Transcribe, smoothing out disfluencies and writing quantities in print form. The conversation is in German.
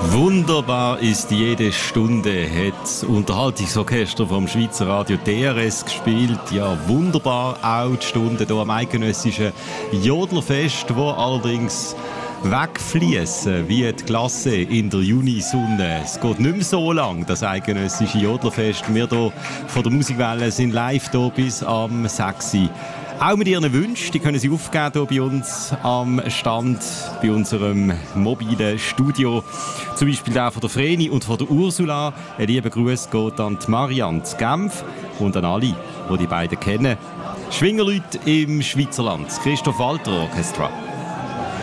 Wunderbar ist jede Stunde, hat das Unterhaltungsorchester vom Schweizer Radio DRS gespielt. Ja, wunderbar auch die Stunde hier am eidgenössischen Jodlerfest, wo allerdings wegfließen wie die Glasse in der Junisonne. Es geht nicht mehr so lang, das eidgenössische Jodlerfest. Wir hier von der Musikwelle sind live hier bis am 6 Uhr. Auch mit Ihren Wünschen, die können Sie aufgeben hier bei uns am Stand, bei unserem mobilen Studio. Zum Beispiel der von der Vreni und von der Ursula. Ein lieber Gruß geht an die Marianne zu Genf und an alle, die beiden kennen. Schwingerleute im Schweizerland, Christoph Walter Orchestra.